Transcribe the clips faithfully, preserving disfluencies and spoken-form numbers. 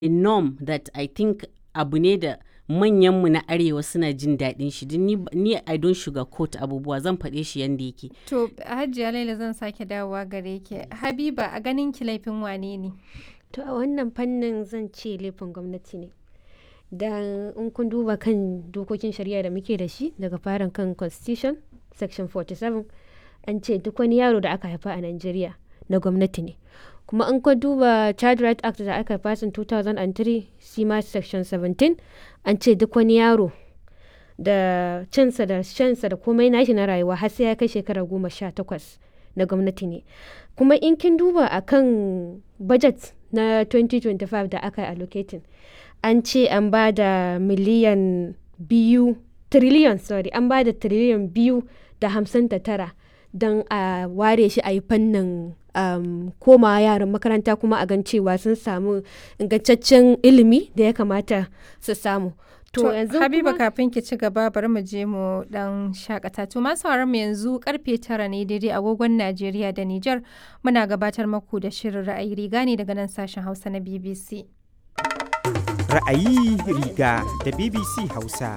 a norm that I think abu ne da manyanmu na arewa suna jin daɗin shi. Ni, ni I don't sugarcoat abubuwa, zan faɗe shi yanda yake. To Hajiya Laila zan sake dawowa gare ki. Habiba, a ganin ki laifin wane ne? To a wannan fannin zan ce laifin gwamnati ne. Dan in kun duba kan dokokin shari'a da muke da shi daga farin kan constitution section forty-seven, an ce duk wani yaro da aka haifa a Najeriya na gwamnati ne. Kuma in ka duba Child Right Act da aka haifa in two thousand three, shi ma section seventeen, an ce duk wani yaro da cinsa da shansa da komai nashi na rayuwa har sai ya kai shekara goma sha takwas na gwamnati ne. Kuma in kin duba a kan budget na twenty twenty-five da aka allocating, an ce an ba da miliyan biyu trillion sorry an ba da trillion biyu da hamsin da tara don a ware shi a yi fannin um, koma yaran makaranta kuma a gan cewa sun samu ingantaccen ilimi da ya kamata su samu. To, yanzu Habiba, kafin ki ci gaba bari mu je mu dan shakata. To masu mu yanzu karfe tara ne daidai agogon Najeriya da Nijar, muna gabatar maku da shirin ra'ayi riga ne daga nan sashen Hausa na B B C. Ra'ayi riga da B B C Hausa.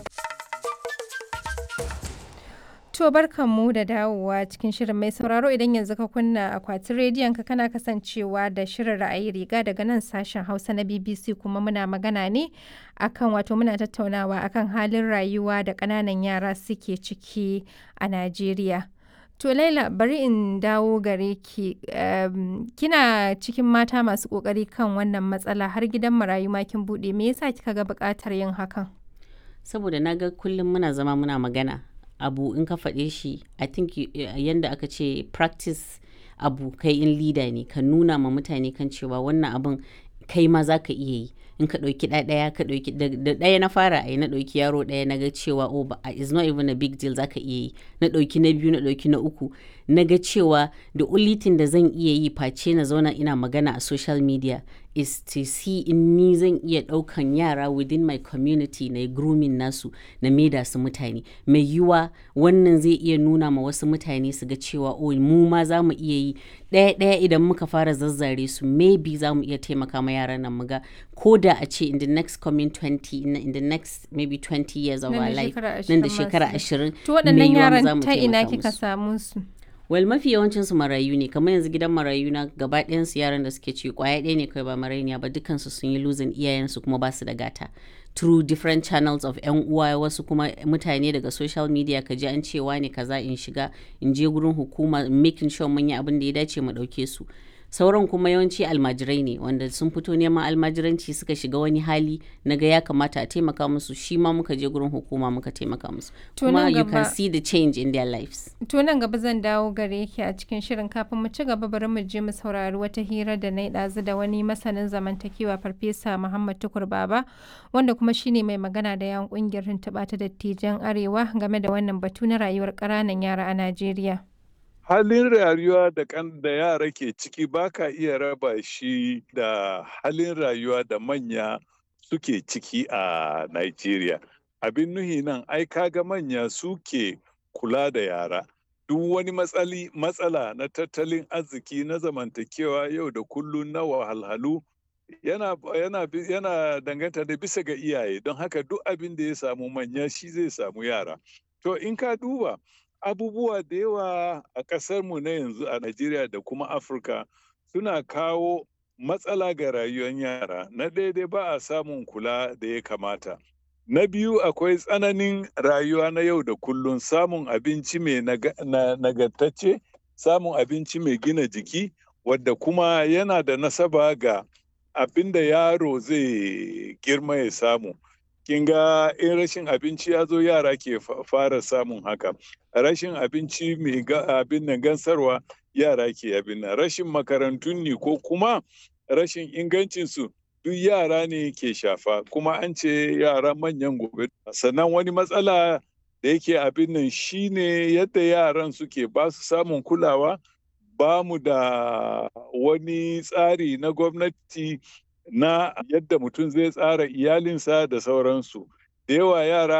To barkanmu da dawowa cikin shirin. Mai sauraro, idan yanzu ka kunna akwatin rediyon ka kana kasancewa da shirin ra'ayi riga daga nan sashen Hausa na B B C, kuma muna magana ne akan wato muna tattaunawa akan halin rayuwa da ƙananan yara suke ciki a Najeriya. To Laila, bari in dawo gare ki. Um, kina cikin mata masu ƙoƙari kan wannan matsala, har gidan marayu ma kin buɗe. Me yasa kika ga buƙatar yin hakan? Saboda na ga kullum muna zama muna magana. Abu in ka faɗe shi, I think yanda aka ce practice abu kai in leader ne, ka nuna ma mutane kan cewa wannan abin kai ma za ka iya yi. In ka ɗauki ɗaya ka ɗauki da ɗaya na fara a yi, na ɗauki yaro ɗaya na ga cewa oh ba is not even a big deal, za ka iya yi. Na ɗauki na biyu, na ɗauki na uku, na ga cewa the only thing da zan iya yi face na zauna ina magana a social media is to see in ni zan iya ɗaukan yara within my community na grooming nasu na maida su mutane. Mai yiwa wannan zai iya nuna ma wasu mutane su ga cewa oh mu ma za mu iya yi. Ɗaya ɗaya idan muka fara zazzare su, maybe za mu iya taimaka ma yaran nan muga ko da a ce in the next coming twenty, in the next maybe twenty years of our life, nan da shekara ashirin. To waɗannan yaran ta ina kika samu su? Well, mafi yawancinsu marayu ne, kamar yanzu gidan marayu na gaba ɗayansu yaran da suke ci kwaya ɗaya ne kawai ba marainiya ba, dukansu sun yi losing iyayensu kuma ba su da gata through different channels of yan uwa, wasu kuma mutane daga social media ka ji an cewa ne kaza in shiga in je gurin hukuma making sure mun yi abin da ya dace mu ɗauke su. Sauran kuma yawanci almajirai ne wanda sun fito neman almajiranci suka shiga wani hali na ga ya kamata a taimaka musu, shi ma muka je gurin hukuma muka taimaka musu. Kuma you can see the change in their lives. To nan gaba zan dawo gare ki a cikin shirin. Kafin mu ci gaba bari mu je mu saurari wata hira da na yi ɗazu da wani masanin zamantakewa Farfesa Muhammad Tukur Baba, wanda kuma shine mai magana da yawan ƙungiyar tuntuɓa ta dattijan Arewa game da wannan batu na rayuwar ƙananan yara a Najeriya. Halin rayuwa da kan da yara ke ciki ba ka iya raba shi da halin rayuwa da manya suke ciki a Najeriya. Abin nuhi nan ai kaga manya suke kula da yara. Duk wani matsali matsala na tattalin arziki na zamantakewa yau da kullum na wahalhalu yana yana yana danganta da bisa ga iyaye, don haka duk abin da ya samu manya shi zai samu yara. To in ka duba abubuwa da yawa a ƙasarmu na yanzu a Najeriya da kuma Afirka suna kawo matsala ga rayuwar yara. Na daidai ba a samun kula da ya kamata. Na biyu akwai tsananin rayuwa na yau da kullum, samun abinci mai nagartacce, samun abinci mai gina jiki, wadda kuma yana da nasaba ga abin da yaro zai girma ya samu. Kin ga in rashin abinci ya zo yara ke fara samun haka. Rashin abinci mai abin nan gansarwa yara ke abin nan. Rashin makarantun ne ko kuma rashin ingancinsu duk yara ne ke shafa. Kuma an ce yara manyan gobe. Sannan wani matsala da yake abin nan shine yadda yaran suke ba su samun kulawa. Ba mu da wani tsari na gwamnati na yadda mutum zai tsara iyalinsa da sauransu. Da yawa yara